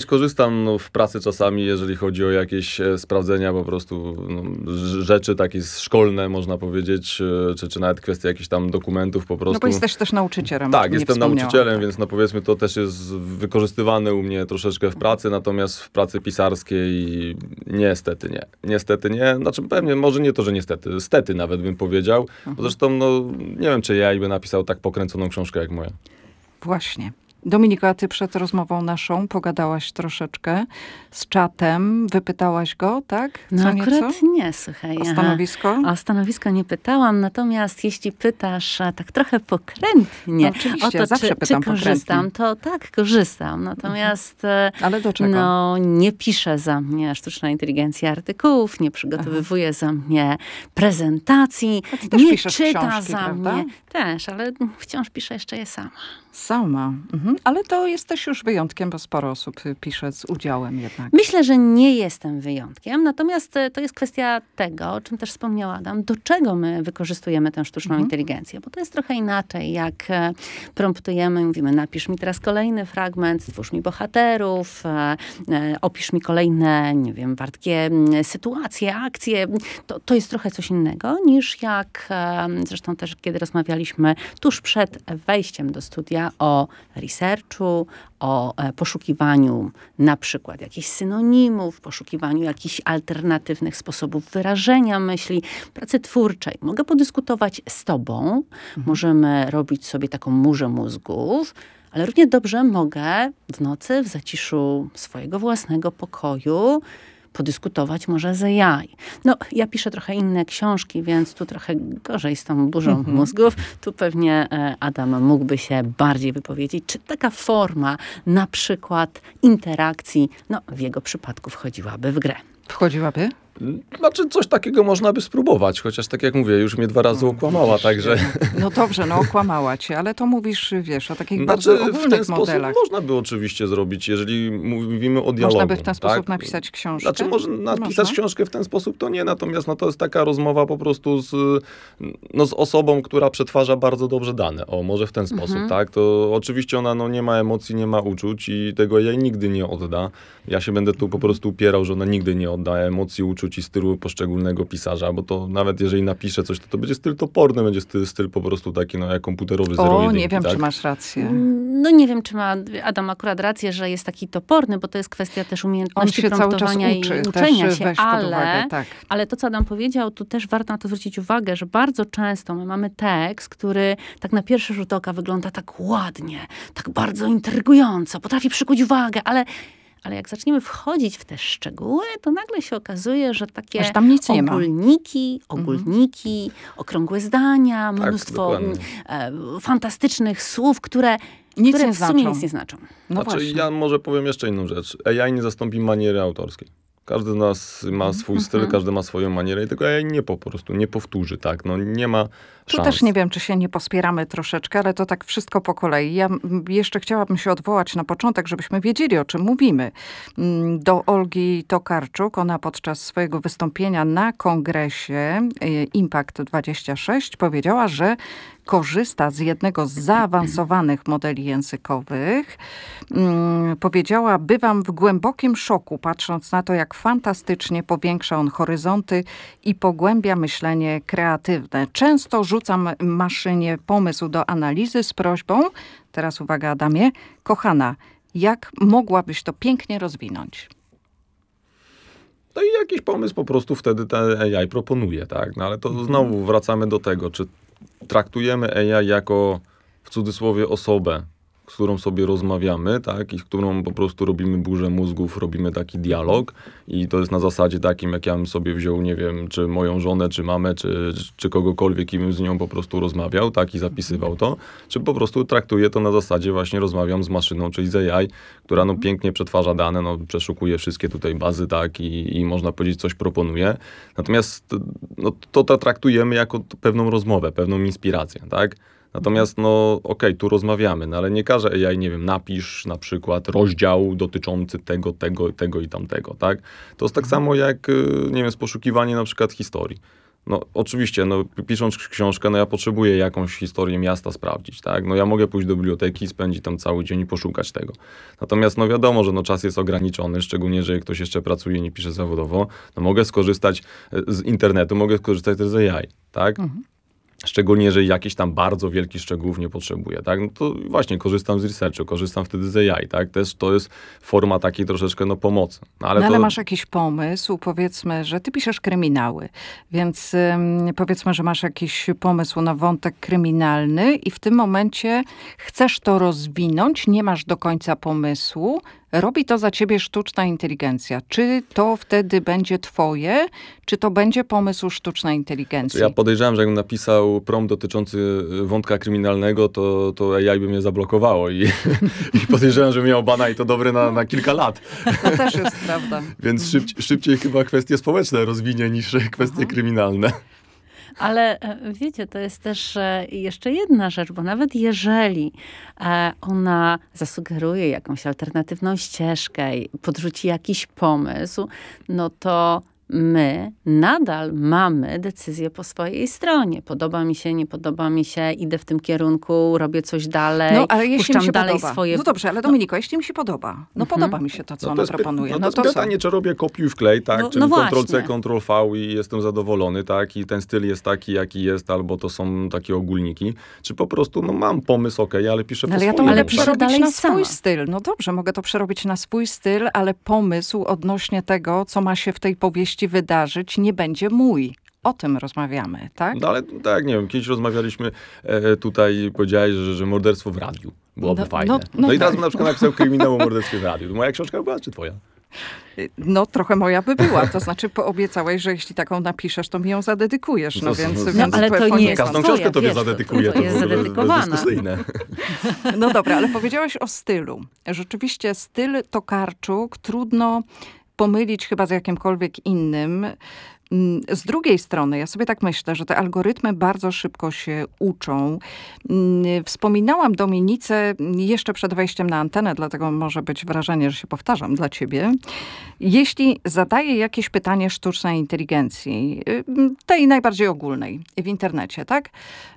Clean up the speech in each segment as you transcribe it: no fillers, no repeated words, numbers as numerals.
korzystam w pracy czasami, jeżeli chodzi o jakieś sprawdzenia po prostu rzeczy takie szkolne, można powiedzieć, czy nawet kwestie jakichś tam dokumentów po prostu. No bo jesteś też nauczycielem. Tak, jestem nauczycielem, tak. więc no powiedzmy to też jest wykorzystywane u mnie troszeczkę w pracy, natomiast w pracy pisarskiej niestety nie. Niestety nie. Znaczy pewnie, może nie to, że niestety, stety nawet bym powiedział. Bo zresztą nie wiem, czy ja by napisał tak pokręconą książkę jak moja. Właśnie. Dominiko, a ty przed rozmową naszą pogadałaś troszeczkę z czatem, wypytałaś go, tak? No akurat nie, słuchaj. O stanowisko? O stanowisko nie pytałam, natomiast jeśli pytasz tak trochę pokrętnie no, oczywiście, o to, zawsze czy korzystam, to tak, korzystam. Natomiast ale do czego? No, nie pisze za mnie sztuczna inteligencja artykułów, nie przygotowywuje za mnie prezentacji, nie czyta książki, za prawda? mnie. Też, ale wciąż piszę jeszcze je sama. Sama. Ale to jesteś już wyjątkiem, bo sporo osób pisze z udziałem jednak. Myślę, że nie jestem wyjątkiem, natomiast to jest kwestia tego, o czym też wspomniał Adam, do czego my wykorzystujemy tę sztuczną inteligencję, bo to jest trochę inaczej, jak promptujemy, mówimy, napisz mi teraz kolejny fragment, stwórz mi bohaterów, opisz mi kolejne, nie wiem, wartkie sytuacje, akcje. To jest trochę coś innego, niż jak, zresztą też kiedy rozmawialiśmy tuż przed wejściem do studia, o researchu, o poszukiwaniu na przykład jakichś synonimów, poszukiwaniu jakichś alternatywnych sposobów wyrażenia myśli, pracy twórczej. Mogę podyskutować z tobą, możemy robić sobie taką murzę mózgów, ale równie dobrze mogę w nocy, w zaciszu swojego własnego pokoju podyskutować może z AI. No, ja piszę trochę inne książki, więc tu trochę gorzej z tą burzą mózgów. Tu pewnie Adam mógłby się bardziej wypowiedzieć, czy taka forma na przykład interakcji, no w jego przypadku wchodziłaby w grę. Wchodziłaby? Znaczy coś takiego można by spróbować, chociaż tak jak mówię, już mnie 2 razy okłamała, także... No dobrze, okłamała cię, ale to mówisz, wiesz, o takich bardzo ogólnych w ten modelach. sposób można by oczywiście zrobić, jeżeli mówimy o dialogu. Można by w ten sposób tak? napisać książkę? Znaczy może napisać książkę w ten sposób, to nie, natomiast to jest taka rozmowa po prostu z osobą, która przetwarza bardzo dobrze dane. O, może w ten sposób, tak? To oczywiście ona nie ma emocji, nie ma uczuć i tego jej nigdy nie odda. Ja się będę tu po prostu upierał, że ona nigdy nie odda emocji, uczuć i stylu poszczególnego pisarza, bo to nawet jeżeli napisze coś, to będzie styl toporny, będzie styl po prostu taki, jak komputerowy, zero-jedynki. Nie wiem, tak? czy masz rację. No nie wiem, czy ma Adam akurat rację, że jest taki toporny, bo to jest kwestia też umiejętności promptowania i uczenia się, ale to, co Adam powiedział, tu też warto na to zwrócić uwagę, że bardzo często my mamy tekst, który tak na pierwszy rzut oka wygląda tak ładnie, tak bardzo intrygująco, potrafi przykuć uwagę, ale jak zaczniemy wchodzić w te szczegóły, to nagle się okazuje, że takie tam nic ogólniki, okrągłe zdania, mnóstwo fantastycznych słów, które w sumie nic nie znaczą. Ja może powiem jeszcze inną rzecz. AI nie zastąpi maniery autorskiej. Każdy z nas ma swój styl, każdy ma swoją manierę i tego AI po prostu nie powtórzy, tak? Nie ma szans. Tu też nie wiem, czy się nie pospieramy troszeczkę, ale to tak wszystko po kolei. Ja jeszcze chciałabym się odwołać na początek, żebyśmy wiedzieli, o czym mówimy. Do Olgi Tokarczuk. Ona podczas swojego wystąpienia na kongresie Impact 26 powiedziała, że korzysta z jednego z zaawansowanych modeli językowych. Powiedziała, bywam w głębokim szoku, patrząc na to, jak fantastycznie powiększa on horyzonty i pogłębia myślenie kreatywne. Często rzucam maszynie pomysł do analizy z prośbą, teraz uwaga Adamie, kochana, jak mogłabyś to pięknie rozwinąć? No i jakiś pomysł po prostu wtedy ta AI proponuje, tak? Ale to znowu wracamy do tego, czy traktujemy AI jako w cudzysłowie osobę, z którą sobie rozmawiamy, tak? I z którą po prostu robimy burzę mózgów, robimy taki dialog i to jest na zasadzie takim, jak ja bym sobie wziął, nie wiem, czy moją żonę, czy mamę, czy kogokolwiek i bym z nią po prostu rozmawiał, tak? I zapisywał to, czy po prostu traktuję to na zasadzie właśnie rozmawiam z maszyną, czyli z AI, która pięknie przetwarza dane, przeszukuje wszystkie tutaj bazy, tak? I można powiedzieć, coś proponuje. Natomiast to traktujemy jako pewną rozmowę, pewną inspirację, tak? Natomiast, tu rozmawiamy, ale nie każe AI, nie wiem, napisz na przykład rozdział dotyczący tego i tamtego, tak? To jest tak samo jak, nie wiem, z poszukiwaniem na przykład historii. No oczywiście, no pisząc książkę, no ja potrzebuję jakąś historię miasta sprawdzić, tak? No ja mogę pójść do biblioteki, spędzić tam cały dzień i poszukać tego. Natomiast no wiadomo, że no czas jest ograniczony, szczególnie, że ktoś jeszcze pracuje i nie pisze zawodowo, no mogę skorzystać z internetu, mogę skorzystać też z AI, tak? Szczególnie, że jakichś tam bardzo wielkich szczegółów nie potrzebuję, tak? No to właśnie korzystam z researchu, korzystam wtedy z AI, tak? Też to jest forma takiej troszeczkę, no, pomocy. Ale masz jakiś pomysł, powiedzmy, że ty piszesz kryminały, więc powiedzmy, że masz jakiś pomysł na wątek kryminalny i w tym momencie chcesz to rozwinąć, nie masz do końca pomysłu, robi to za ciebie sztuczna inteligencja. Czy to wtedy będzie twoje, czy to będzie pomysł sztucznej inteligencji? Ja podejrzewam, że jakbym napisał prompt dotyczący wątka kryminalnego, to AI by mnie zablokowało i podejrzewam, że miał bana i to dobre na kilka lat. To też jest prawda. Więc szybciej chyba kwestie społeczne rozwinie niż kwestie kryminalne. Ale wiecie, to jest też jeszcze jedna rzecz, bo nawet jeżeli ona zasugeruje jakąś alternatywną ścieżkę i podrzuci jakiś pomysł, no to my nadal mamy decyzję po swojej stronie. Podoba mi się, nie podoba mi się, idę w tym kierunku, robię coś dalej, no, ale jeśli mi się dalej podoba. swoje... No dobrze, ale Dominiko, jeśli mi się podoba, podoba mi się to, co ona proponuje. No to jest pytanie, czy robię kopiuj wklej, tak? Czyli Ctrl-C, Ctrl-V i jestem zadowolony, tak? I ten styl jest taki, jaki jest, albo to są takie ogólniki. Czy po prostu, no mam pomysł, ale piszę po swoim. Ale przerobić na swój styl. No dobrze, mogę to przerobić na swój styl, ale pomysł odnośnie tego, co ma się w tej powieści wydarzyć, nie będzie mój. O tym rozmawiamy, tak? No ale tak, nie wiem, kiedyś rozmawialiśmy, tutaj powiedziałeś, że morderstwo w radiu byłoby fajne. No i teraz bym na przykład napisał kryminał o morderstwie w radiu. To moja książka była, czy twoja? No trochę moja by była, to znaczy obiecałeś, że jeśli taką napiszesz, to mi ją zadedykujesz, więc ale to nie jest każdą książkę tobie zadedykuję, to jest zadedykowana. No dobra, ale powiedziałaś o stylu. Rzeczywiście styl Tokarczuk trudno pomylić chyba z jakimkolwiek innym. Z drugiej strony, ja sobie tak myślę, że te algorytmy bardzo szybko się uczą. Wspominałam Dominice jeszcze przed wejściem na antenę, dlatego może być wrażenie, że się powtarzam dla ciebie. Jeśli zadaję jakieś pytanie sztucznej inteligencji, tej najbardziej ogólnej w internecie, tak?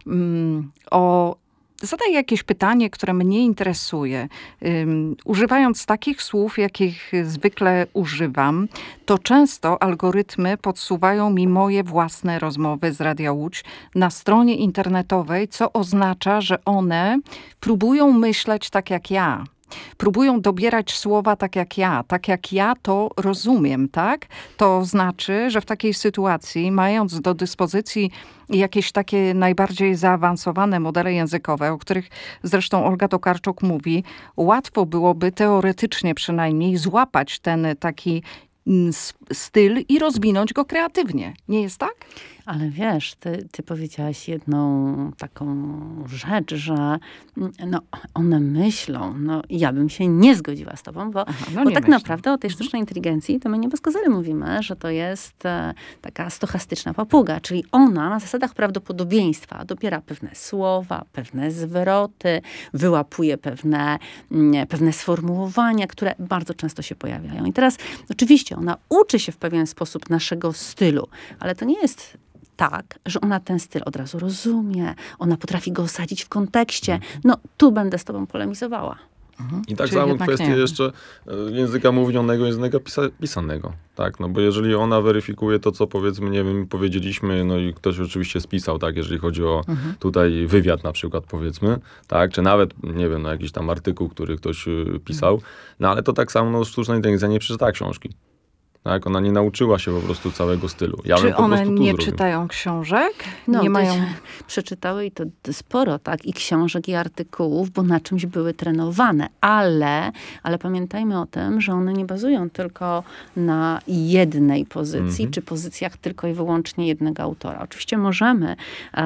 Zadaję jakieś pytanie, które mnie interesuje. Używając takich słów, jakich zwykle używam, to często algorytmy podsuwają mi moje własne rozmowy z Radia Łódź na stronie internetowej, co oznacza, że one próbują myśleć tak jak ja. Próbują dobierać słowa tak jak ja to rozumiem, tak? To znaczy, że w takiej sytuacji, mając do dyspozycji jakieś takie najbardziej zaawansowane modele językowe, o których zresztą Olga Tokarczuk mówi, łatwo byłoby teoretycznie przynajmniej złapać ten taki styl i rozwinąć go kreatywnie. Nie jest tak? Ale wiesz, ty powiedziałaś jedną taką rzecz, że no, one myślą, no ja bym się nie zgodziła z tobą, bo tak naprawdę o tej sztucznej inteligencji to my nie bez kozery mówimy, że to jest taka stochastyczna papuga, czyli ona na zasadach prawdopodobieństwa dobiera pewne słowa, pewne zwroty, wyłapuje pewne sformułowania, które bardzo często się pojawiają. I teraz oczywiście ona uczy się w pewien sposób naszego stylu, ale to nie jest tak, że ona ten styl od razu rozumie, ona potrafi go osadzić w kontekście. No, tu będę z tobą polemizowała. I tak samo kwestie jeszcze języka mówionego, języka pisanego. Tak, no bo jeżeli ona weryfikuje to, co powiedzmy, nie wiem, powiedzieliśmy, no i ktoś oczywiście spisał, tak, jeżeli chodzi o tutaj wywiad na przykład, powiedzmy, tak, czy nawet, nie wiem, no jakiś tam artykuł, który ktoś pisał, no ale to tak samo, no sztuczna inteligencja nie przeczyta książki. Tak, ona nie nauczyła się po prostu całego stylu. Czy one nie czytają książek? No, nie mają... Przeczytały i to sporo, tak, i książek, i artykułów, bo na czymś były trenowane. Ale pamiętajmy o tym, że one nie bazują tylko na jednej pozycji, czy pozycjach tylko i wyłącznie jednego autora. Oczywiście możemy,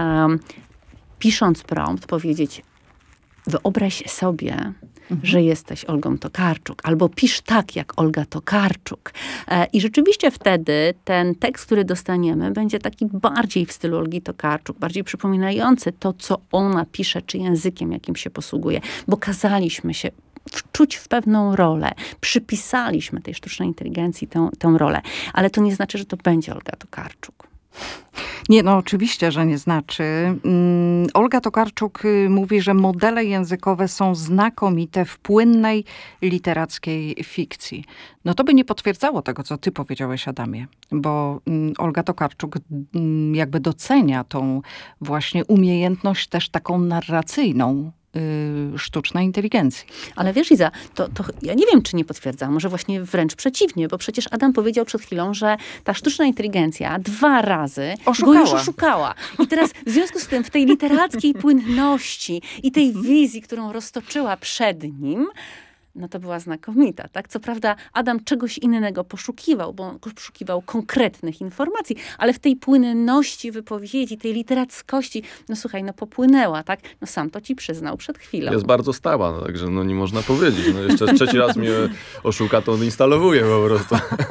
pisząc prompt, powiedzieć: wyobraź sobie, że jesteś Olgą Tokarczuk, albo pisz tak jak Olga Tokarczuk. I rzeczywiście wtedy ten tekst, który dostaniemy, będzie taki bardziej w stylu Olgi Tokarczuk, bardziej przypominający to, co ona pisze, czy językiem, jakim się posługuje, bo kazaliśmy się wczuć w pewną rolę. Przypisaliśmy tej sztucznej inteligencji tę rolę. Ale to nie znaczy, że to będzie Olga Tokarczuk. Nie, no oczywiście, że nie znaczy. Olga Tokarczuk mówi, że modele językowe są znakomite w płynnej literackiej fikcji. No to by nie potwierdzało tego, co ty powiedziałeś, Adamie, bo Olga Tokarczuk jakby docenia tą właśnie umiejętność też taką narracyjną sztucznej inteligencji. Ale wiesz, Iza, to ja nie wiem, czy nie potwierdzam, może właśnie wręcz przeciwnie, bo przecież Adam powiedział przed chwilą, że ta sztuczna inteligencja 2 razy go już oszukała. I teraz w związku z tym w tej literackiej płynności i tej wizji, którą roztoczyła przed nim, no to była znakomita, tak? Co prawda Adam czegoś innego poszukiwał, bo on poszukiwał konkretnych informacji, ale w tej płynności wypowiedzi, tej literackości, no słuchaj, no popłynęła, tak? No sam to ci przyznał przed chwilą. Jest bardzo stała, no, także no nie można powiedzieć. No jeszcze trzeci raz mnie oszuka, to instalowuje po prostu.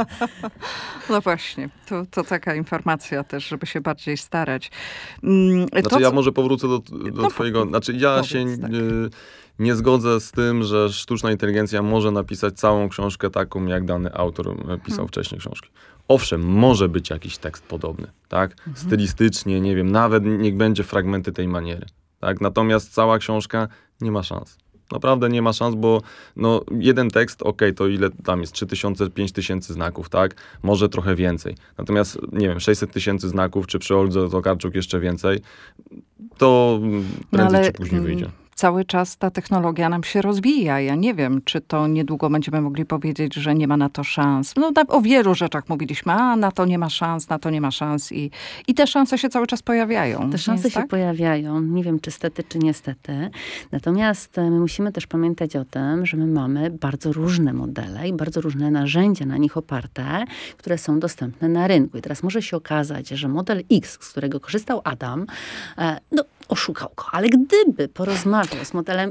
No właśnie, to taka informacja też, żeby się bardziej starać. Znaczy ja może powrócę do twojego, znaczy ja się... Tak. Nie zgodzę z tym, że sztuczna inteligencja może napisać całą książkę taką, jak dany autor pisał wcześniej książki. Owszem, może być jakiś tekst podobny, tak? Stylistycznie, nie wiem, nawet niech będzie fragmenty tej maniery, tak? Natomiast cała książka nie ma szans. Naprawdę nie ma szans, bo no, jeden tekst, to ile tam jest? 3000, 5000 znaków, tak? Może trochę więcej. Natomiast, nie wiem, 600 000 znaków, czy przy Oldze Tokarczuk jeszcze więcej, to prędzej czy później wyjdzie. Cały czas ta technologia nam się rozwija. Ja nie wiem, czy to niedługo będziemy mogli powiedzieć, że nie ma na to szans. No o wielu rzeczach mówiliśmy, na to nie ma szans, na to nie ma szans i te szanse się cały czas pojawiają. Te szanse się pojawiają. Nie wiem, czy stety, czy niestety. Natomiast my musimy też pamiętać o tym, że my mamy bardzo różne modele i bardzo różne narzędzia na nich oparte, które są dostępne na rynku. I teraz może się okazać, że model X, z którego korzystał Adam, oszukał go. Ale gdyby porozmawiał z modelem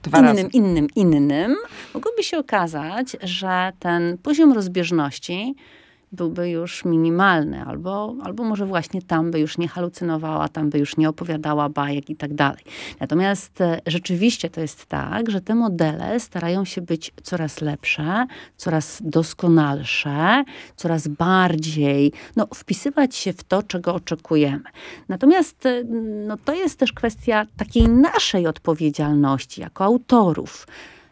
innym, mogłoby się okazać, że ten poziom rozbieżności byłby już minimalny, albo może właśnie tam by już nie halucynowała, tam by już nie opowiadała bajek i tak dalej. Natomiast rzeczywiście to jest tak, że te modele starają się być coraz lepsze, coraz doskonalsze, coraz bardziej wpisywać się w to, czego oczekujemy. Natomiast to jest też kwestia takiej naszej odpowiedzialności jako autorów.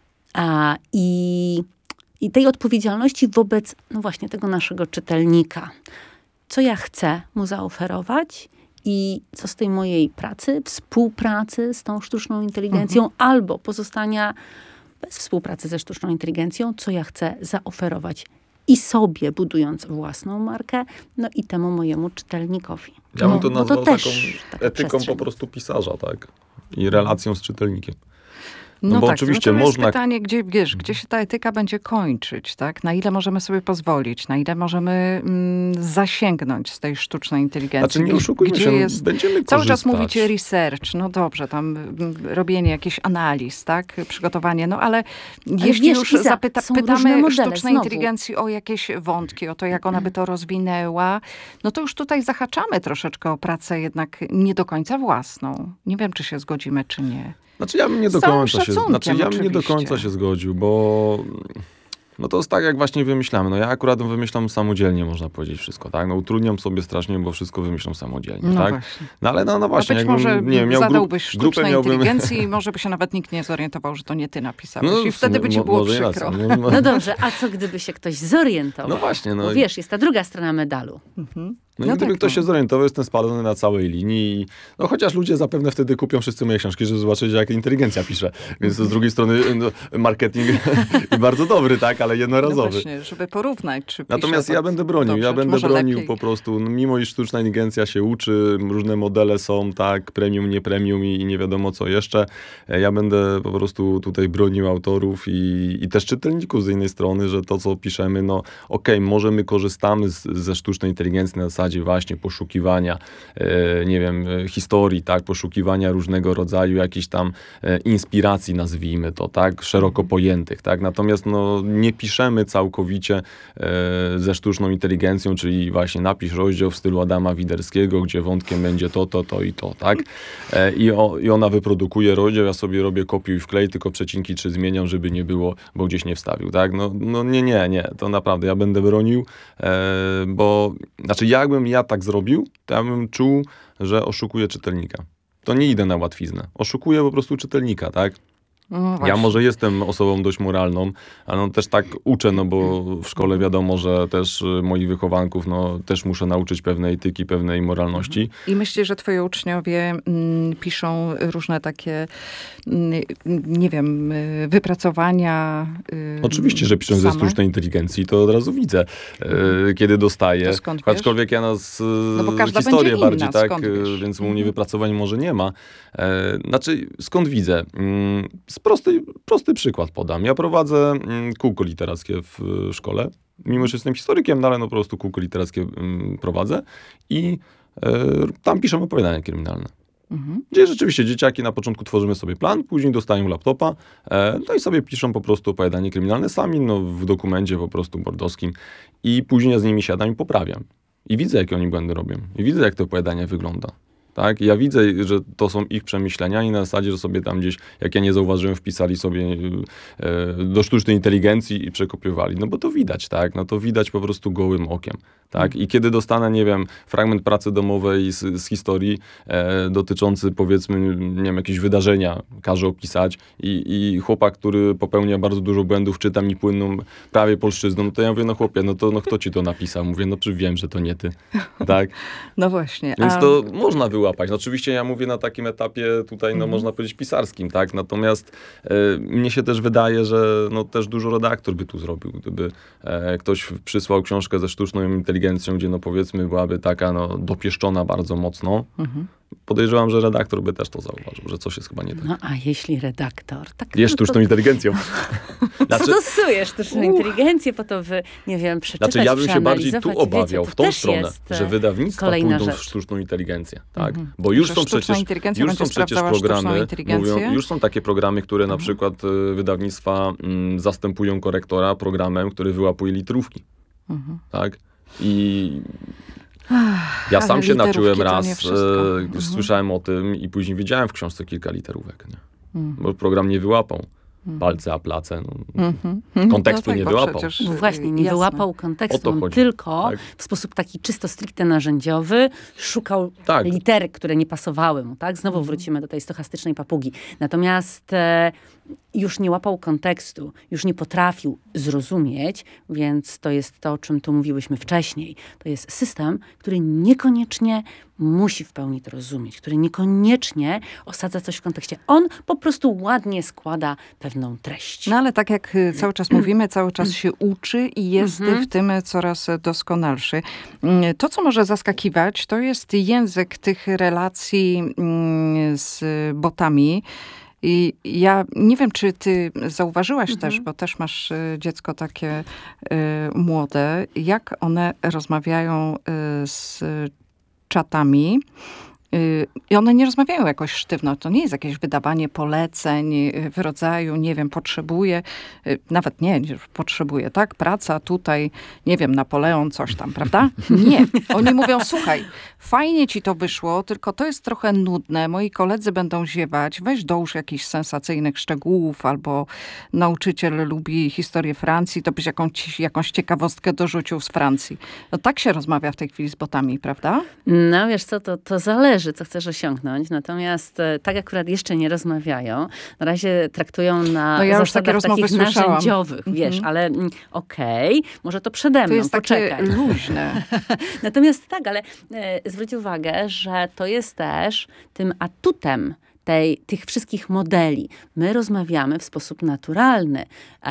I tej odpowiedzialności wobec, właśnie tego naszego czytelnika. Co ja chcę mu zaoferować i co z tej mojej pracy, współpracy z tą sztuczną inteligencją, albo pozostania bez współpracy ze sztuczną inteligencją, co ja chcę zaoferować i sobie, budując własną markę, i temu mojemu czytelnikowi. Ja bym to nazwał taką etyką przestrzeń. po prostu pisarza, tak? I relacją z czytelnikiem. No bo tak, oczywiście to można... jest pytanie, gdzie się ta etyka będzie kończyć, tak? Na ile możemy sobie pozwolić, na ile możemy zasięgnąć z tej sztucznej inteligencji. Znaczy nie oszukujmy się, będziemy korzystać. Cały czas mówicie research, no dobrze, tam robienie jakichś analiz, tak? Przygotowanie, ale jeśli już pytamy sztucznej inteligencji o jakieś wątki, o to, jak ona by to rozwinęła, to już tutaj zahaczamy troszeczkę o pracę jednak nie do końca własną. Nie wiem, czy się zgodzimy, czy nie. Znaczy ja bym nie do końca się zgodził, bo to jest tak, jak właśnie wymyślamy. Ja akurat wymyślam samodzielnie, można powiedzieć wszystko, tak? Utrudniam sobie strasznie, bo wszystko wymyślam samodzielnie, tak? Właśnie. Ale właśnie, być może miał zadałbyś sztucznej inteligencji i może by się nawet nikt nie zorientował, że to nie ty napisałeś. I wtedy by ci było przykro. No dobrze, a co gdyby się ktoś zorientował? No właśnie. Bo wiesz, jest ta druga strona medalu. Gdyby ktoś się zorientował, jestem spalony na całej linii. Chociaż ludzie zapewne wtedy kupią wszyscy moje książki, żeby zobaczyć, jak inteligencja pisze. Więc to z drugiej strony marketing bardzo dobry, tak, ale jednorazowy. No właśnie, żeby porównać, czy Natomiast ja będę bronił. Po prostu, mimo iż sztuczna inteligencja się uczy, różne modele są, tak, premium, nie premium i nie wiadomo co jeszcze. Ja będę po prostu tutaj bronił autorów i też czytelników z innej strony, że to, co piszemy, może my korzystamy ze sztucznej inteligencji na zasadzie właśnie poszukiwania, nie wiem, historii, tak, poszukiwania różnego rodzaju jakichś tam inspiracji, nazwijmy to, tak, szeroko pojętych, tak, natomiast nie piszemy całkowicie ze sztuczną inteligencją, czyli właśnie napisz rozdział w stylu Adama Widerskiego, gdzie wątkiem będzie to i to, tak, i ona wyprodukuje rozdział, ja sobie robię kopiuj i wklej, tylko przecinki czy zmieniam, żeby nie było, bo gdzieś nie wstawił, tak, nie, to naprawdę ja będę bronił, bo, znaczy ja jakbym ja tak zrobił, to ja bym czuł, że oszukuję czytelnika. To nie idę na łatwiznę. Oszukuję po prostu czytelnika, tak? No Ja może jestem osobą dość moralną, ale no też tak uczę, no bo w szkole wiadomo, że też moich wychowanków, no też muszę nauczyć pewnej etyki, pewnej moralności. I myślę, że twoi uczniowie piszą różne takie, nie wiem, wypracowania. Oczywiście, że piszę ze sztucznej inteligencji, to od razu widzę, kiedy dostaję. To skąd wiesz? Aczkolwiek ja nas No bo każda historię będzie inna, bardziej, tak, skąd wiesz? więc u mnie wypracowań może nie ma. Znaczy, skąd widzę? Prosty przykład podam. Ja prowadzę kółko literackie w szkole. Mimo, że jestem historykiem, no ale no po prostu kółko literackie prowadzę i tam piszę opowiadania kryminalne. Gdzie rzeczywiście dzieciaki na początku tworzymy sobie plan, później dostają laptopa, no i sobie piszą po prostu opowiadanie kryminalne sami, no w dokumencie po prostu bordowskim i później ja z nimi siadam i poprawiam. I widzę, jakie oni błędy robią. I widzę, jak to opowiadanie wygląda. Tak? Ja widzę, że to są ich przemyślenia i na zasadzie, że sobie tam gdzieś, jak ja nie zauważyłem, wpisali sobie do sztucznej inteligencji i przekopiowali. No bo to widać, tak? No to widać po prostu gołym okiem, tak? I kiedy dostanę, nie wiem, fragment pracy domowej z historii dotyczący, powiedzmy, nie wiem, jakiegoś wydarzenia, każę opisać i chłopak, który popełnia bardzo dużo błędów, czyta mi płynną prawie polszczyzną, to ja mówię, no chłopie, no kto ci to napisał? Mówię, no czy wiem, że to nie ty, tak? No właśnie. Więc to można wyłapać. No, oczywiście ja mówię na takim etapie tutaj, no można powiedzieć pisarskim, tak? Natomiast mnie się też wydaje, że no też dużo redaktor by tu zrobił, gdyby ktoś przysłał książkę ze sztuczną inteligencją, gdzie no powiedzmy byłaby taka no dopieszczona bardzo mocno. Podejrzewam, że redaktor by też to zauważył, że coś jest chyba nie tak. No a jeśli redaktor... Tak Jest sztuczną inteligencją. Stosuje sztuczną inteligencję po to, nie wiem, przeczytać, Znaczy ja bym się bardziej tu przeanalizować. obawiał, Wiecie, w tą stronę, że wydawnictwa pójdą rzecz. w sztuczną inteligencję. Tak? Bo już Że są sztuczna przecież, inteligencja już są będzie przecież sprawdzała sztuczną programy, inteligencję? już są takie programy, które na przykład wydawnictwa zastępują korektora programem, który wyłapuje literówki. Tak? I ja sam się naczyłem raz, słyszałem o tym i później widziałem w książce kilka literówek. Nie? Bo program nie wyłapał. Palce, a place. No, kontekstu no tak, nie wyłapał. Przecież, No właśnie, nie jasne. wyłapał kontekstu, O to on chodzi. tylko Tak. w sposób taki czysto stricte narzędziowy szukał literek, które nie pasowały mu, tak? Znowu wrócimy do tej stochastycznej papugi. Natomiast już nie łapał kontekstu, już nie potrafił zrozumieć, więc to jest to, o czym tu mówiłyśmy wcześniej. To jest system, który niekoniecznie musi w pełni to rozumieć, który niekoniecznie osadza coś w kontekście. On po prostu ładnie składa pewną treść. No ale tak jak cały czas mówimy, cały czas się uczy i jest w tym coraz doskonalszy. To, co może zaskakiwać, to jest język tych relacji z botami. I ja nie wiem, czy ty zauważyłaś też, bo też masz dziecko takie młode, jak one rozmawiają z czatami. I one nie rozmawiają jakoś sztywno. To nie jest jakieś wydawanie poleceń w rodzaju, nie wiem, potrzebuję, nawet nie potrzebuję, tak? Praca tutaj, nie wiem, Napoleon, coś tam, prawda? Nie. Oni mówią, słuchaj, fajnie ci to wyszło, tylko to jest trochę nudne. Moi koledzy będą ziewać. Weź dołóż jakichś sensacyjnych szczegółów, albo nauczyciel lubi historię Francji, to byś jakąś ciekawostkę dorzucił z Francji. No tak się rozmawia w tej chwili z botami, prawda? No wiesz co, to zależy, co chcesz osiągnąć. Natomiast tak akurat jeszcze nie rozmawiają. Na razie traktują na ja już zasadach takie rozmowy takich słyszałam. narzędziowych, wiesz, ale okej, może to przede mną, To jest poczekaj. takie luźne. Natomiast tak, ale zwróć uwagę, że to jest też tym atutem tych wszystkich modeli. My rozmawiamy w sposób naturalny.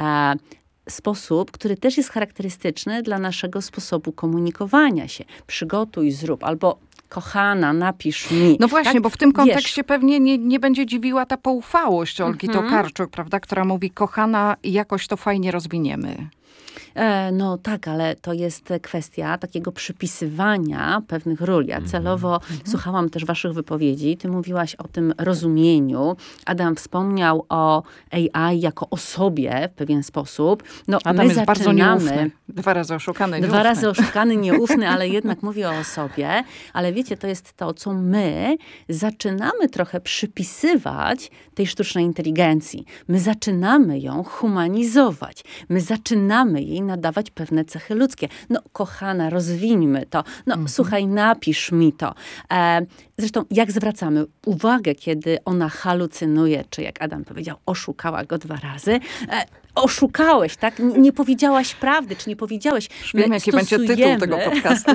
Sposób, który też jest charakterystyczny dla naszego sposobu komunikowania się. Przygotuj, zrób, albo kochana, napisz mi. No właśnie, tak? bo w tym kontekście pewnie nie będzie dziwiła ta poufałość Olgi Tokarczuk, prawda, która mówi, kochana, jakoś to fajnie rozwiniemy. No tak, ale to jest kwestia takiego przypisywania pewnych ról. Ja celowo słuchałam też waszych wypowiedzi. Ty mówiłaś o tym rozumieniu. Adam wspomniał o AI jako osobie w pewien sposób. No, Adam jest bardzo nieufny. 2 razy oszukany, nieufny. 2 razy oszukany, nieufny, ale jednak mówię o sobie. Ale wiecie, to jest to, co my zaczynamy trochę przypisywać tej sztucznej inteligencji. My zaczynamy ją humanizować. My zaczynamy jej nadawać pewne cechy ludzkie. No, kochana, rozwińmy to. No, słuchaj, napisz mi to. Zresztą, jak zwracamy uwagę, kiedy ona halucynuje, czy jak Adam powiedział, oszukała go 2 razy, oszukałeś, tak? Nie powiedziałaś prawdy, czy nie powiedziałeś. Wiem, jaki będzie tytuł tego podcastu.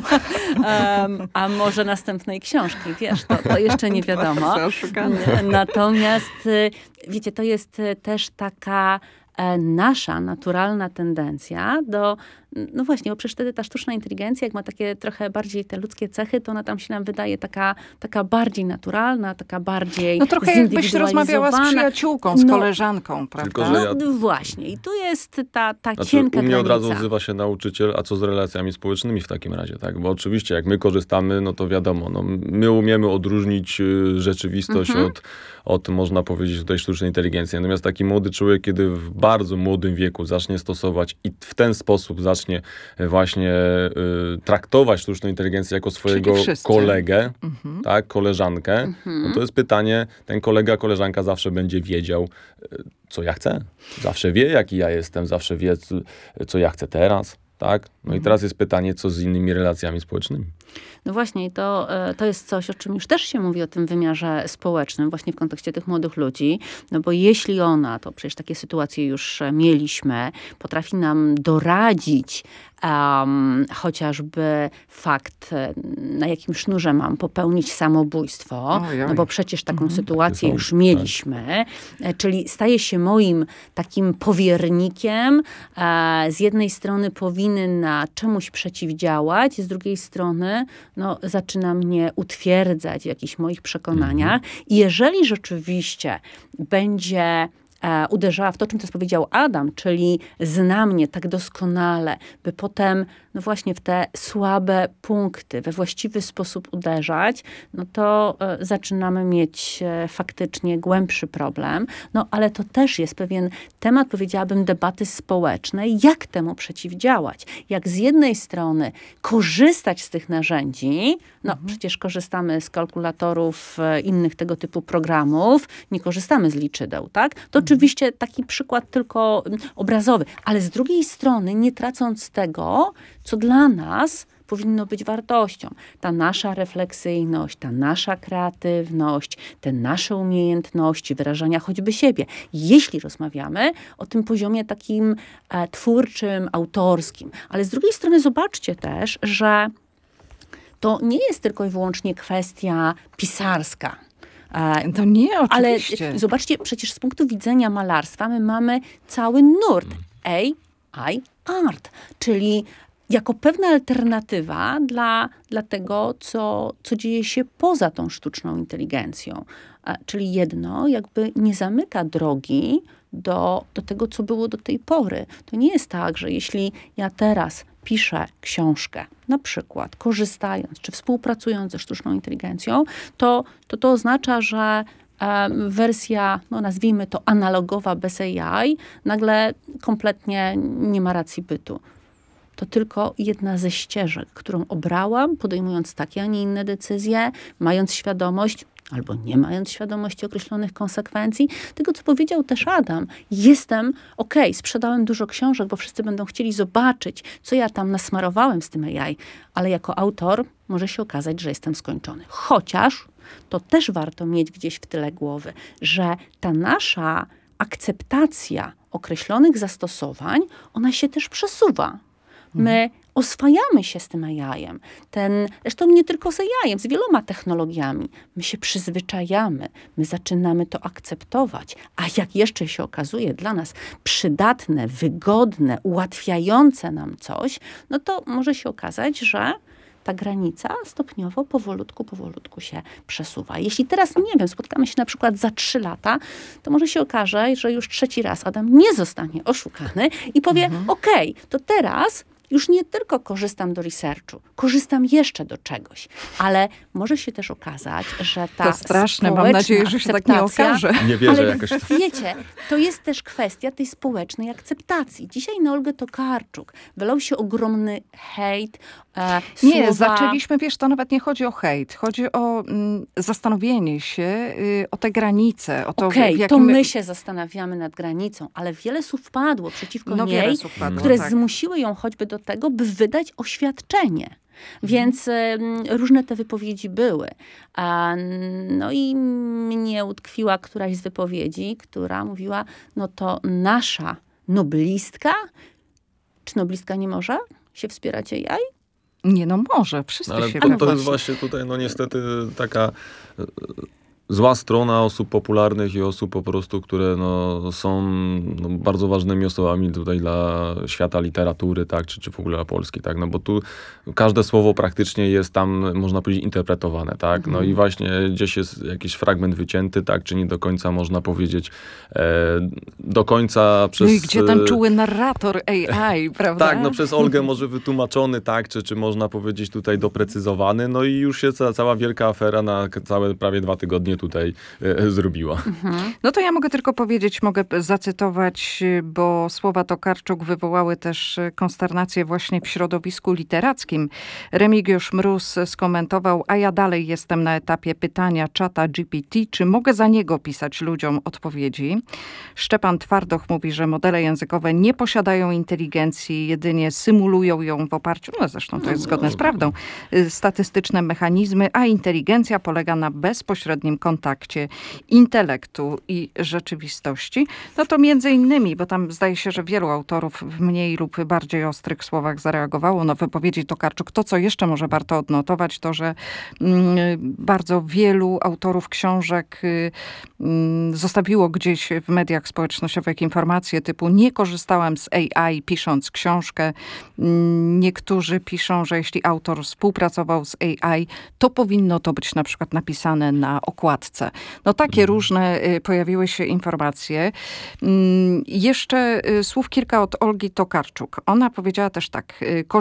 A może następnej książki, wiesz, to jeszcze nie wiadomo. Natomiast, wiecie, to jest też taka nasza naturalna tendencja do, no właśnie, bo przecież wtedy ta sztuczna inteligencja, jak ma takie trochę bardziej te ludzkie cechy, to ona tam się nam wydaje taka bardziej naturalna, taka bardziej no trochę jakbyś rozmawiała z przyjaciółką, z koleżanką, prawda? Tylko, że no właśnie. I tu jest ta znaczy, cienka u mnie granica. od razu odzywa się nauczyciel, a co z relacjami społecznymi w takim razie, tak? Bo oczywiście, jak my korzystamy, no to wiadomo, no, my umiemy odróżnić rzeczywistość od, można powiedzieć, tutaj sztucznej inteligencji. Natomiast taki młody człowiek, kiedy w bardzo młodym wieku zacznie stosować i w ten sposób zacznie właśnie traktować sztuczną inteligencję jako swojego kolegę, tak, koleżankę, no to jest pytanie, ten kolega, koleżanka zawsze będzie wiedział, co ja chcę. Zawsze wie, jaki ja jestem, zawsze wie, co ja chcę teraz. Tak? No i teraz jest pytanie, co z innymi relacjami społecznymi. No właśnie, to jest coś, o czym już też się mówi o tym wymiarze społecznym, właśnie w kontekście tych młodych ludzi, no bo jeśli ona, to przecież takie sytuacje już mieliśmy, potrafi nam doradzić chociażby fakt, na jakim sznurze mam popełnić samobójstwo, no bo przecież taką sytuację już mieliśmy, czyli staje się moim takim powiernikiem, z jednej strony powinna czemuś przeciwdziałać, z drugiej strony no, zaczyna mnie utwierdzać w jakichś moich przekonaniach i jeżeli rzeczywiście będzie uderzała w to, czym teraz powiedział Adam, czyli zna mnie tak doskonale, by potem no właśnie w te słabe punkty we właściwy sposób uderzać, no to zaczynamy mieć faktycznie głębszy problem. No ale to też jest pewien temat, powiedziałabym, debaty społecznej. Jak temu przeciwdziałać? Jak z jednej strony korzystać z tych narzędzi, no przecież korzystamy z kalkulatorów, innych tego typu programów, nie korzystamy z liczydeł, tak? To oczywiście taki przykład tylko obrazowy, ale z drugiej strony nie tracąc tego, co dla nas powinno być wartością. Ta nasza refleksyjność, ta nasza kreatywność, te nasze umiejętności wyrażania choćby siebie. Jeśli rozmawiamy o tym poziomie takim twórczym, autorskim. Ale z drugiej strony zobaczcie też, że to nie jest tylko i wyłącznie kwestia pisarska. To nie, oczywiście. Ale zobaczcie, przecież z punktu widzenia malarstwa my mamy cały nurt AI art, czyli jako pewna alternatywa dla tego, co dzieje się poza tą sztuczną inteligencją. Czyli jedno jakby nie zamyka drogi do tego, co było do tej pory. To nie jest tak, że jeśli ja teraz piszę książkę, na przykład korzystając czy współpracując ze sztuczną inteligencją, to oznacza, że wersja, no nazwijmy to analogowa bez AI, nagle kompletnie nie ma racji bytu. To tylko jedna ze ścieżek, którą obrałam, podejmując takie, a nie inne decyzje, mając świadomość, albo nie mając świadomości określonych konsekwencji. Tego, co powiedział też Adam. Jestem, sprzedałem dużo książek, bo wszyscy będą chcieli zobaczyć, co ja tam nasmarowałem z tym AI, ale jako autor może się okazać, że jestem skończony. Chociaż to też warto mieć gdzieś w tyle głowy, że ta nasza akceptacja określonych zastosowań, ona się też przesuwa. My oswajamy się z tym AI-em. Zresztą nie tylko z AI-em, z wieloma technologiami. My się przyzwyczajamy, my zaczynamy to akceptować. A jak jeszcze się okazuje dla nas przydatne, wygodne, ułatwiające nam coś, no to może się okazać, że ta granica stopniowo, powolutku się przesuwa. Jeśli teraz, nie wiem, spotkamy się na przykład za 3 lata, to może się okaże, że już 3. raz Adam nie zostanie oszukany i powie, to teraz już nie tylko korzystam do researchu, korzystam jeszcze do czegoś, ale może się też okazać, że ta To straszne, mam nadzieję, że się tak nie okaże. Nie wierzę ale jakoś. wiecie, to jest też kwestia tej społecznej akceptacji. Dzisiaj na Olgę Tokarczuk wylał się ogromny hejt, Nie, słowa... zaczęliśmy, wiesz, to nawet nie chodzi o hejt. Chodzi o zastanowienie się o te granice. O to, Okej, to my się zastanawiamy nad granicą, ale wiele słów padło przeciwko niej, które zmusiły ją choćby do tego, by wydać oświadczenie. Więc różne te wypowiedzi były. No i mnie utkwiła któraś z wypowiedzi, która mówiła, no to nasza noblistka, czy noblistka nie może się wspierać AI? Nie, no może, wszyscy Ale się to jest właśnie tutaj, no niestety taka zła strona osób popularnych i osób po prostu, które no, są no, bardzo ważnymi osobami tutaj dla świata literatury, tak, czy w ogóle dla Polski, tak, no bo tu każde słowo praktycznie jest tam, można powiedzieć, interpretowane, tak, no i właśnie gdzieś jest jakiś fragment wycięty, tak, czy nie do końca można powiedzieć do końca przez... No i gdzie ten czuły narrator AI, prawda? Tak, no przez Olgę może wytłumaczony, tak, czy można powiedzieć tutaj doprecyzowany, no i już się cała wielka afera na całe prawie 2 tygodnie tutaj zrobiła. No to ja mogę tylko powiedzieć, mogę zacytować, bo słowa Tokarczuk wywołały też konsternację właśnie w środowisku literackim. Remigiusz Mróz skomentował, a ja dalej jestem na etapie pytania czata GPT, czy mogę za niego pisać ludziom odpowiedzi. Szczepan Twardoch mówi, że modele językowe nie posiadają inteligencji, jedynie symulują ją w oparciu, no zresztą to jest zgodne z prawdą, statystyczne mechanizmy, a inteligencja polega na bezpośrednim kontakcie intelektu i rzeczywistości. No to między innymi, bo tam zdaje się, że wielu autorów w mniej lub bardziej ostrych słowach zareagowało na wypowiedzi Tokarczuk. To, co jeszcze może warto odnotować, to, że bardzo wielu autorów książek zostawiło gdzieś w mediach społecznościowych informacje typu nie korzystałem z AI pisząc książkę. Niektórzy piszą, że jeśli autor współpracował z AI, to powinno to być na przykład napisane na okładce. No takie różne pojawiły się informacje. Jeszcze słów kilka od Olgi Tokarczuk. Ona powiedziała też tak.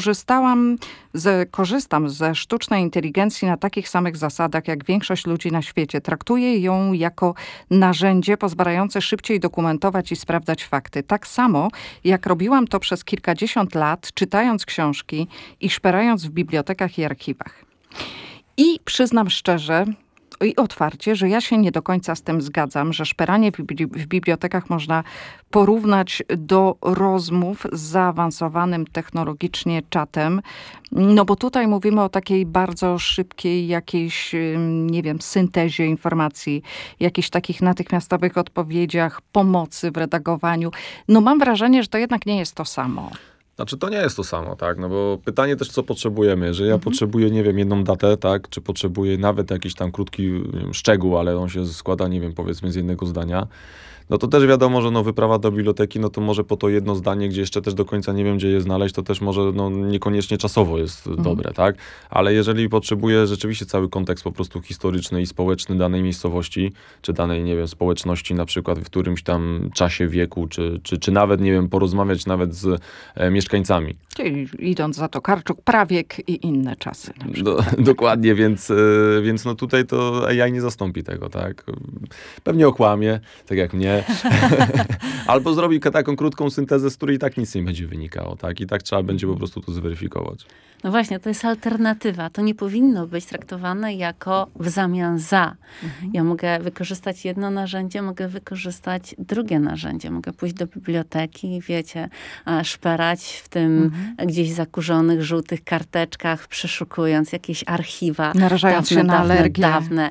Korzystam ze sztucznej inteligencji na takich samych zasadach, jak większość ludzi na świecie. Traktuję ją jako narzędzie pozwalające szybciej dokumentować i sprawdzać fakty. Tak samo, jak robiłam to przez kilkadziesiąt lat, czytając książki i szperając w bibliotekach i archiwach. I przyznam szczerze i otwarcie, że ja się nie do końca z tym zgadzam, że szperanie w bibliotekach można porównać do rozmów z zaawansowanym technologicznie czatem. No bo tutaj mówimy o takiej bardzo szybkiej jakiejś, nie wiem, syntezie informacji, jakichś takich natychmiastowych odpowiedziach, pomocy w redagowaniu. No mam wrażenie, że to jednak nie jest to samo. Znaczy to nie jest to samo, tak, no bo pytanie też co potrzebujemy. Jeżeli ja potrzebuję, nie wiem, jedną datę, tak, czy potrzebuję nawet jakiś tam krótki szczegół, ale on się składa, nie wiem, powiedzmy z jednego zdania, no to też wiadomo, że no wyprawa do biblioteki, no to może po to jedno zdanie, gdzie jeszcze też do końca nie wiem, gdzie je znaleźć, to też może no niekoniecznie czasowo jest dobre, tak? Ale jeżeli potrzebuję rzeczywiście cały kontekst po prostu historyczny i społeczny danej miejscowości, czy danej, nie wiem, społeczności na przykład w którymś tam czasie wieku, czy nawet, nie wiem, porozmawiać nawet z mieszkańcami. Czyli idąc za Tokarczuk, prawiek i inne czasy. Dokładnie, więc no tutaj to AI nie zastąpi tego, tak? Pewnie okłamie, tak jak mnie. Albo zrobi taką krótką syntezę, z której i tak nic nie będzie wynikało, tak? I tak trzeba będzie po prostu to zweryfikować. No właśnie, to jest alternatywa. To nie powinno być traktowane jako w zamian za. Ja mogę wykorzystać jedno narzędzie, mogę wykorzystać drugie narzędzie. Mogę pójść do biblioteki i wiecie, szperać w tym gdzieś zakurzonych, żółtych karteczkach, przeszukując jakieś archiwa. Narażając się na alergię. Dawne.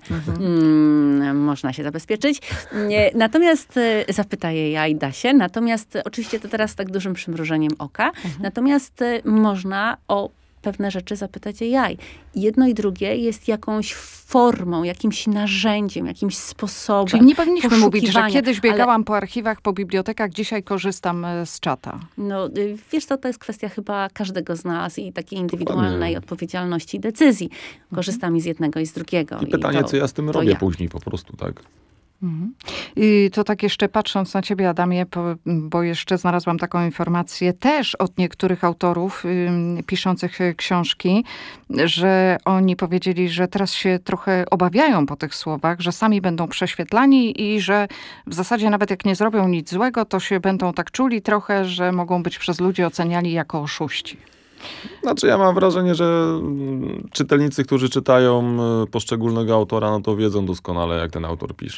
Można się zabezpieczyć. Natomiast zapytaj ja i da się. Natomiast oczywiście to teraz tak dużym przymrużeniem oka. Natomiast można o pewne rzeczy zapytać AI. Jedno i drugie jest jakąś formą, jakimś narzędziem, jakimś sposobem. Czyli nie powinniśmy mówić, że kiedyś biegałam po archiwach, po bibliotekach, dzisiaj korzystam z czata. No wiesz co, to jest kwestia chyba każdego z nas i takiej indywidualnej odpowiedzialności i decyzji. Korzystam i z jednego i z drugiego. I pytanie, co ja z tym robię później po prostu, tak? I to tak jeszcze patrząc na ciebie, Adamie, bo jeszcze znalazłam taką informację też od niektórych autorów piszących książki, że oni powiedzieli, że teraz się trochę obawiają po tych słowach, że sami będą prześwietlani i że w zasadzie nawet jak nie zrobią nic złego, to się będą tak czuli trochę, że mogą być przez ludzi oceniani jako oszuści. Znaczy ja mam wrażenie, że czytelnicy, którzy czytają poszczególnego autora, no to wiedzą doskonale, jak ten autor pisze.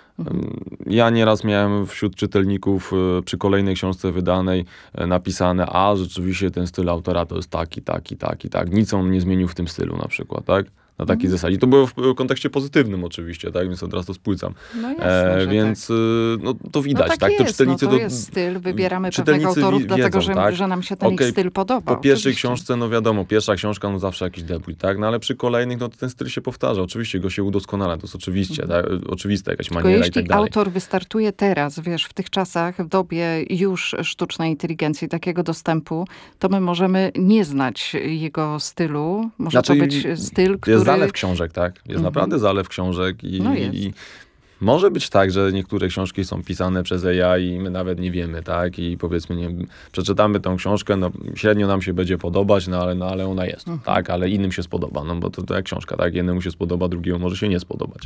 Ja nieraz miałem wśród czytelników przy kolejnej książce wydanej napisane, a rzeczywiście ten styl autora to jest taki. Nic on nie zmienił w tym stylu na przykład, tak? Na takiej zasadzie. To było w kontekście pozytywnym oczywiście, tak? Więc od razu to spłycam. No jasne, więc tak. No, to widać, no tak? Jest, To czytelnicy to jest styl, wybieramy pewnych autorów, wiedzą, dlatego tak? że nam się ten ich styl podoba. Po pierwszej oczywiście. książce, no wiadomo, pierwsza książka, no zawsze jakiś debiut, tak? No ale przy kolejnych, no to ten styl się powtarza. Oczywiście go się udoskonala, to jest oczywiście, tak? Oczywista jakaś maniera i tak Jeśli dalej. autor wystartuje teraz, wiesz, w tych czasach, w dobie już sztucznej inteligencji, takiego dostępu, to my możemy nie znać jego stylu. Może to być styl, który... Jest zalew książek, tak? Jest naprawdę zalew książek i może być tak, że niektóre książki są pisane przez AI i my nawet nie wiemy, tak? I powiedzmy, nie wiem, przeczytamy tę książkę, no średnio nam się będzie podobać, no ale ona jest, tak? Ale innym się spodoba, no bo to jak książka, tak? Jednemu się spodoba, drugiemu może się nie spodobać.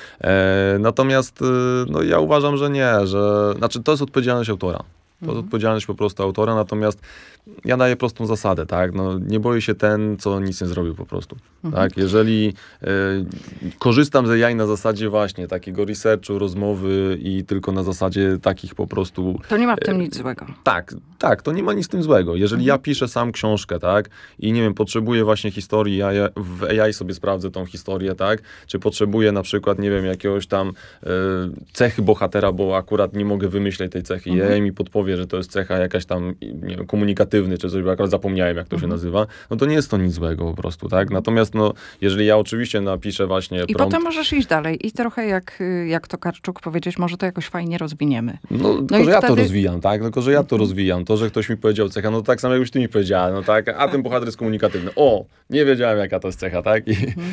Natomiast no ja uważam, że nie, znaczy to jest odpowiedzialność autora. To jest odpowiedzialność po prostu autora, natomiast ja daję prostą zasadę, tak? No, nie boję się ten, co nic nie zrobił po prostu, tak? Jeżeli korzystam z AI na zasadzie właśnie takiego researchu, rozmowy i tylko na zasadzie takich po prostu... To nie ma w tym nic złego. Tak, to nie ma nic z tym złego. Jeżeli ja piszę sam książkę, tak? I nie wiem, potrzebuję właśnie historii, ja w AI sobie sprawdzę tą historię, tak? Czy potrzebuję na przykład, nie wiem, jakiegoś tam cechy bohatera, bo akurat nie mogę wymyśleć tej cechy i AI mi podpowie, że to jest cecha jakaś tam, nie wiem, komunikatywny, czy coś, bo akurat zapomniałem, jak to się nazywa, no to nie jest to nic złego po prostu, tak? Natomiast, no, jeżeli ja oczywiście napiszę właśnie I prompt... potem możesz iść dalej i trochę jak to Karczuk powiedzieć, może to jakoś fajnie rozwiniemy. No, tylko, że ja to rozwijam, tak? Tylko, że ja to rozwijam. To, że ktoś mi powiedział cecha, no to tak samo jakbyś ty mi powiedziała, no tak? A ten bohater jest komunikatywny. O, nie wiedziałem, jaka to jest cecha, tak?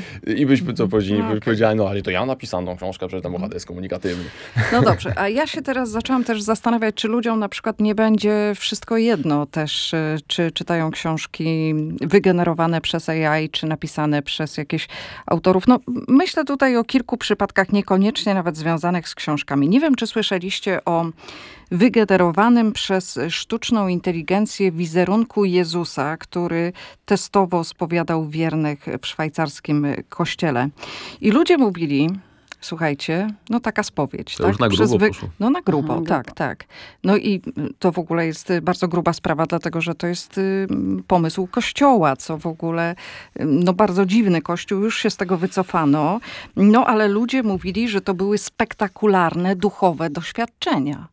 I byśmy co powiedzieli, no ale to ja napisałem tą książkę, że ten bohater jest komunikatywny. No dobrze, a ja się teraz zaczęłam też zastanawiać, czy ludziom na przykład nie będzie wszystko jedno też, czy czytają książki wygenerowane przez AI, czy napisane przez jakichś autorów. No myślę tutaj o kilku przypadkach, niekoniecznie nawet związanych z książkami. Nie wiem, czy słyszeliście o wygenerowanym przez sztuczną inteligencję wizerunku Jezusa, który testowo spowiadał wiernych w szwajcarskim kościele. I ludzie mówili... Słuchajcie, no taka spowiedź. To tak? już na grubo poszło. No na grubo, tak. No i to w ogóle jest bardzo gruba sprawa, dlatego że to jest pomysł Kościoła, co w ogóle, no bardzo dziwny Kościół, już się z tego wycofano. No ale ludzie mówili, że to były spektakularne, duchowe doświadczenia.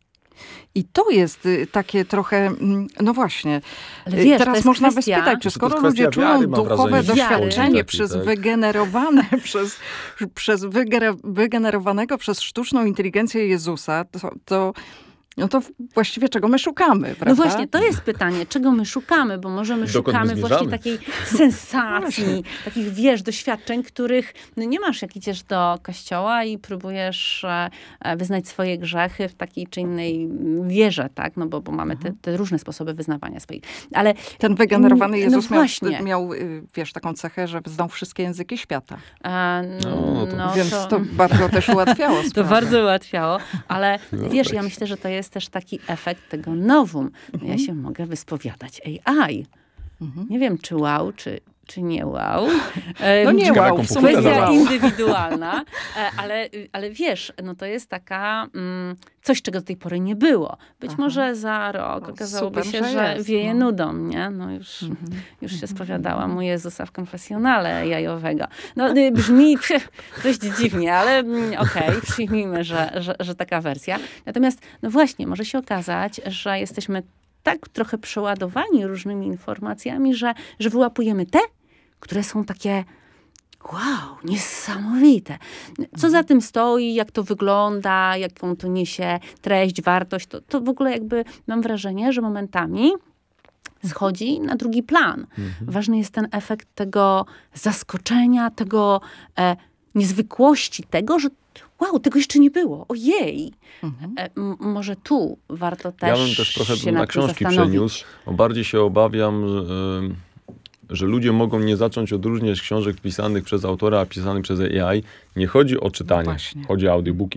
I to jest takie trochę, no właśnie, ale wiesz, teraz można by spytać, czy skoro ludzie czują duchowe doświadczenie przez wygenerowane, przez wygenerowanego przez sztuczną inteligencję Jezusa, no to właściwie czego my szukamy, prawda? No właśnie, to jest pytanie, czego my szukamy, bo może my szukamy właśnie takiej sensacji, takich, wiesz, doświadczeń, których no nie masz, jak idziesz do kościoła i próbujesz wyznać swoje grzechy w takiej czy innej wierze, tak? No bo mamy te różne sposoby wyznawania swoich. Ale ten wygenerowany Jezus miał, wiesz, taką cechę, że znał wszystkie języki świata. Więc to bardzo też ułatwiało sprawę. To bardzo ułatwiało, ale wiesz, ja myślę, że to jest też taki efekt tego novum. Ja się mogę wyspowiadać AI. Nie wiem, czy wow, czy nie wow. No nie wow, w sumie kwestia indywidualna, ale wiesz, no to jest taka coś, czego do tej pory nie było. Być może za rok okazałoby się, że wieje nudą, nie? No już się spowiadała mu Jezusa w konfesjonale jajowego. No brzmi dość dziwnie, ale okej, przyjmijmy, że taka wersja. Natomiast, no właśnie, może się okazać, że jesteśmy tak trochę przeładowani różnymi informacjami, że wyłapujemy te, które są takie wow, niesamowite. Co za tym stoi, jak to wygląda, jaką to niesie treść, wartość, to w ogóle jakby mam wrażenie, że momentami schodzi na drugi plan. Ważny jest ten efekt tego zaskoczenia, tego niezwykłości tego, że wow, tego jeszcze nie było, ojej. Może tu warto też Ja bym też trochę się na nad tym książki zastanowić. przeniósł. Bardziej się obawiam, że ludzie mogą nie zacząć odróżniać książek pisanych przez autora, a pisanych przez AI. Nie chodzi o czytanie, Właśnie. chodzi o audiobooki.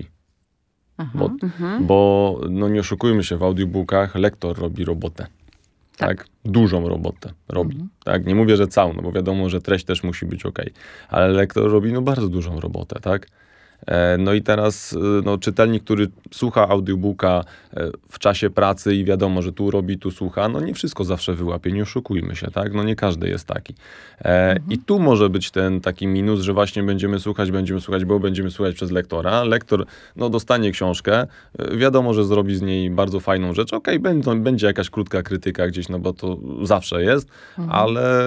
Bo no nie oszukujmy się, w audiobookach lektor robi robotę. Tak? Dużą robotę robi. Tak? Nie mówię, że całą, no bo wiadomo, że treść też musi być okej. Ale lektor robi no bardzo dużą robotę, tak? No i teraz no, czytelnik, który słucha audiobooka w czasie pracy i wiadomo, że tu robi, tu słucha, no nie wszystko zawsze wyłapie, nie oszukujmy się, tak? No nie każdy jest taki. I tu może być ten taki minus, że właśnie będziemy słuchać, bo będziemy słuchać przez lektora. Lektor no, dostanie książkę, wiadomo, że zrobi z niej bardzo fajną rzecz. Okej, będzie jakaś krótka krytyka gdzieś, no bo to zawsze jest, ale